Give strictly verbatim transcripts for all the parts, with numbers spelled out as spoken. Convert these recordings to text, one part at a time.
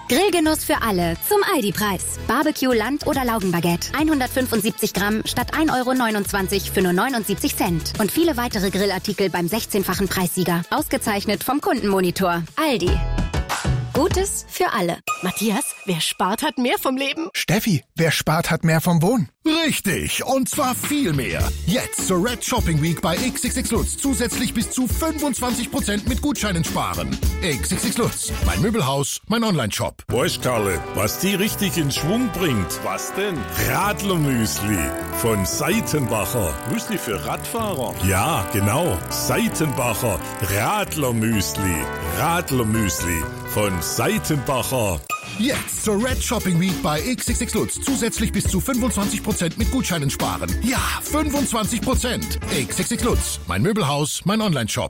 Grillgenuss für alle zum Aldi-Preis. Barbecue, Land- oder Laugenbaguette. hundertfünfundsiebzig Gramm statt ein Euro neunundzwanzig für nur neunundsiebzig Cent. Und viele weitere Grillartikel beim sechzehnfachen Preissieger. Ausgezeichnet vom Kundenmonitor. Aldi. Gutes für alle. Matthias, wer spart, hat mehr vom Leben. Steffi, wer spart, hat mehr vom Wohnen. Richtig, und zwar viel mehr. Jetzt zur Red Shopping Week bei X X X Lutz zusätzlich bis zu fünfundzwanzig Prozent mit Gutscheinen sparen. X X X Lutz, mein Möbelhaus, mein Online-Shop. Weißt Karle, was die richtig in Schwung bringt? Was denn? Radlermüsli von Seitenbacher. Müsli für Radfahrer? Ja, genau. Seitenbacher Radlermüsli. Radlermüsli von Seitenbacher. Jetzt zur Red Shopping Week bei X X X Lutz zusätzlich bis zu fünfundzwanzig Prozent mit Gutscheinen sparen. Ja, fünfundzwanzig Prozent. X X X Lutz, mein Möbelhaus, mein Online-Shop.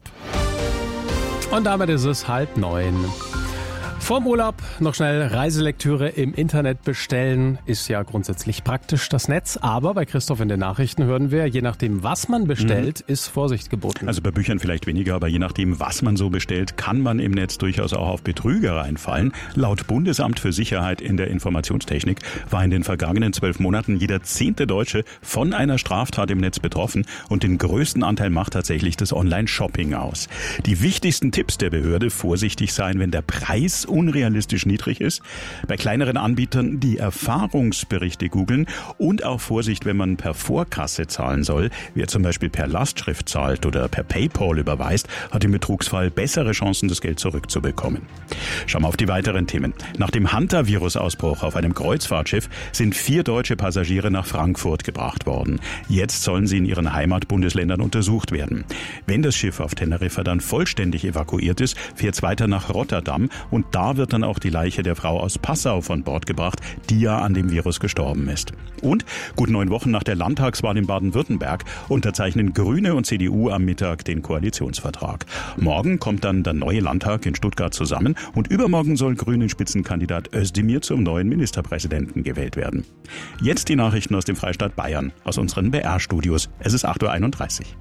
Und damit ist es halb neun. Vorm Urlaub noch schnell Reiselektüre im Internet bestellen. Ist ja grundsätzlich praktisch, das Netz. Aber bei Christoph in den Nachrichten hören wir, je nachdem, was man bestellt, mhm. ist Vorsicht geboten. Also bei Büchern vielleicht weniger, aber je nachdem, was man so bestellt, kann man im Netz durchaus auch auf Betrüger reinfallen. Laut Bundesamt für Sicherheit in der Informationstechnik war in den vergangenen zwölf Monaten jeder zehnte Deutsche von einer Straftat im Netz betroffen. Und den größten Anteil macht tatsächlich das Online-Shopping aus. Die wichtigsten Tipps der Behörde: vorsichtig sein, wenn der Preis unrealistisch niedrig ist. Bei kleineren Anbietern die Erfahrungsberichte googeln und auch Vorsicht, wenn man per Vorkasse zahlen soll. Wer zum Beispiel per Lastschrift zahlt oder per PayPal überweist, hat im Betrugsfall bessere Chancen, das Geld zurückzubekommen. Schauen wir auf die weiteren Themen. Nach dem Hunter-Virus-Ausbruch auf einem Kreuzfahrtschiff sind vier deutsche Passagiere nach Frankfurt gebracht worden. Jetzt sollen sie in ihren Heimatbundesländern untersucht werden. Wenn das Schiff auf Teneriffa dann vollständig evakuiert ist, fährt es weiter nach Rotterdam und da wird dann auch die Leiche der Frau aus Passau von Bord gebracht, die ja an dem Virus gestorben ist. Und gut neun Wochen nach der Landtagswahl in Baden-Württemberg unterzeichnen Grüne und C D U am Mittag den Koalitionsvertrag. Morgen kommt dann der neue Landtag in Stuttgart zusammen und übermorgen soll Grünen-Spitzenkandidat Özdemir zum neuen Ministerpräsidenten gewählt werden. Jetzt die Nachrichten aus dem Freistaat Bayern, aus unseren B R-Studios. Es ist acht Uhr einunddreißig.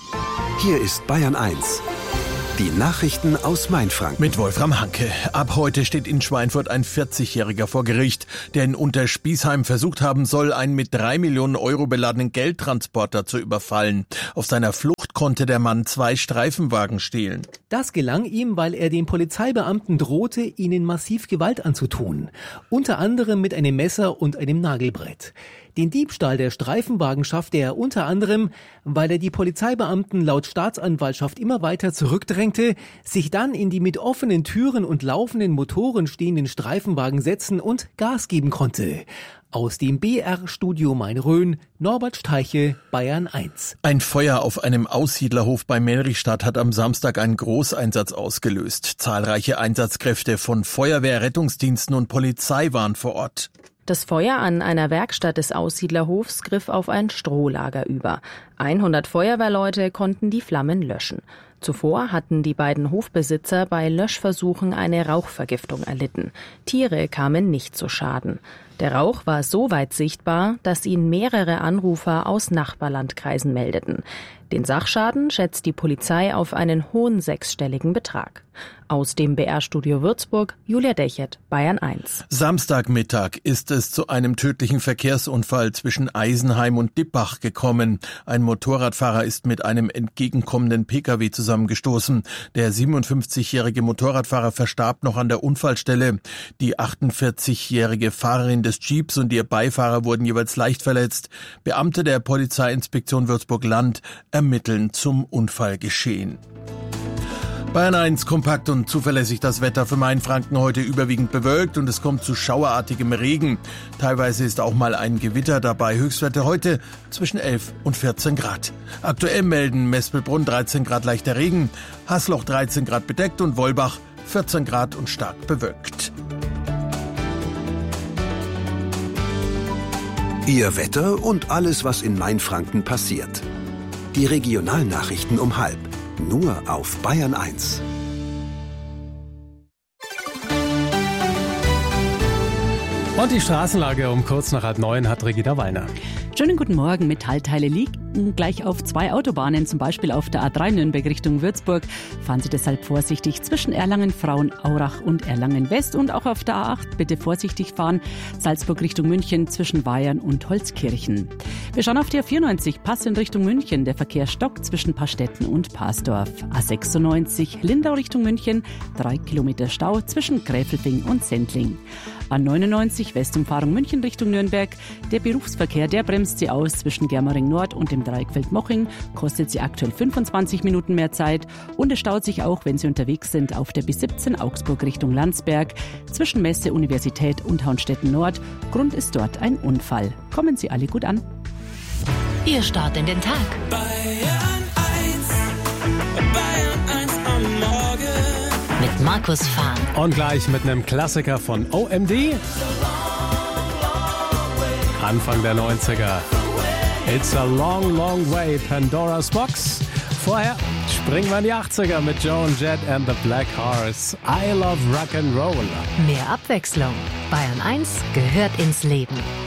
Hier ist Bayern eins. Die Nachrichten aus Mainfranken. Mit Wolfram Hanke. Ab heute steht in Schweinfurt ein vierzigjähriger vor Gericht, der in Unterspiesheim versucht haben soll, einen mit drei Millionen Euro beladenen Geldtransporter zu überfallen. Auf seiner Flucht konnte der Mann zwei Streifenwagen stehlen. Das gelang ihm, weil er den Polizeibeamten drohte, ihnen massiv Gewalt anzutun. Unter anderem mit einem Messer und einem Nagelbrett. Den Diebstahl der Streifenwagen schaffte er unter anderem, weil er die Polizeibeamten laut Staatsanwaltschaft immer weiter zurückdrängte, sich dann in die mit offenen Türen und laufenden Motoren stehenden Streifenwagen setzen und Gas geben konnte. Aus dem B R-Studio Main-Rhön, Norbert Steiche, Bayern eins. Ein Feuer auf einem Aussiedlerhof bei Melrichstadt hat am Samstag einen Großeinsatz ausgelöst. Zahlreiche Einsatzkräfte von Feuerwehr, Rettungsdiensten und Polizei waren vor Ort. Das Feuer an einer Werkstatt des Aussiedlerhofs griff auf ein Strohlager über. hundert Feuerwehrleute konnten die Flammen löschen. Zuvor hatten die beiden Hofbesitzer bei Löschversuchen eine Rauchvergiftung erlitten. Tiere kamen nicht zu Schaden. Der Rauch war so weit sichtbar, dass ihn mehrere Anrufer aus Nachbarlandkreisen meldeten. Den Sachschaden schätzt die Polizei auf einen hohen sechsstelligen Betrag. Aus dem B R-Studio Würzburg, Julia Dechert, Bayern eins. Samstagmittag ist es zu einem tödlichen Verkehrsunfall zwischen Eisenheim und Dippbach gekommen. Ein Motorradfahrer ist mit einem entgegenkommenden Pkw zusammengestoßen. Der siebenundfünfzigjährige Motorradfahrer verstarb noch an der Unfallstelle. Die achtundvierzigjährige Fahrerin des Jeeps und ihr Beifahrer wurden jeweils leicht verletzt. Beamte der Polizeiinspektion Würzburg-Land ermitteln zum Unfallgeschehen. Bayern eins, kompakt und zuverlässig das Wetter für Mainfranken, heute überwiegend bewölkt und es kommt zu schauerartigem Regen. Teilweise ist auch mal ein Gewitter dabei. Höchstwerte heute zwischen elf und vierzehn Grad. Aktuell melden Mespelbrunn dreizehn Grad leichter Regen, Hasloch dreizehn Grad bedeckt und Wolbach vierzehn Grad und stark bewölkt. Ihr Wetter und alles, was in Mainfranken passiert. Die Regionalnachrichten um halb. Nur auf Bayern eins. Und die Straßenlage um kurz nach halb neun hat Regina Wallner. Schönen guten Morgen. Metallteile liegen Franken gleich auf zwei Autobahnen, zum Beispiel auf der A drei Nürnberg Richtung Würzburg. Fahren Sie deshalb vorsichtig zwischen Erlangen-Frauen, Aurach und Erlangen-West. Und auch auf der A acht bitte vorsichtig fahren, Salzburg Richtung München zwischen Weyern und Holzkirchen. Wir schauen auf die A vierundneunzig, Pass in Richtung München. Der Verkehr stockt zwischen Pastetten und Pasdorf. A sechsundneunzig, Lindau Richtung München, drei Kilometer Stau zwischen Gräfelfing und Sendling. A neunundneunzig, Westumfahrung München Richtung Nürnberg. Der Berufsverkehr, der bremst Sie aus zwischen Germering Nord und dem Dreieckfeld-Moching. Kostet Sie aktuell fünfundzwanzig Minuten mehr Zeit. Und es staut sich auch, wenn Sie unterwegs sind, auf der B siebzehn Augsburg Richtung Landsberg. Zwischen Messe, Universität und Haunstetten Nord. Grund ist dort ein Unfall. Kommen Sie alle gut an. Ihr Start in den Tag. Bayern eins, Bayern eins am Morgen. Mit Markus Fahn. Und gleich mit einem Klassiker von O M D. Anfang der neunziger. It's a long, long way, Pandora's Box. Vorher springen wir in die achtziger mit Joan Jett and the Black Horse. I love Rock'n'Roll. Mehr Abwechslung. Bayern eins gehört ins Leben.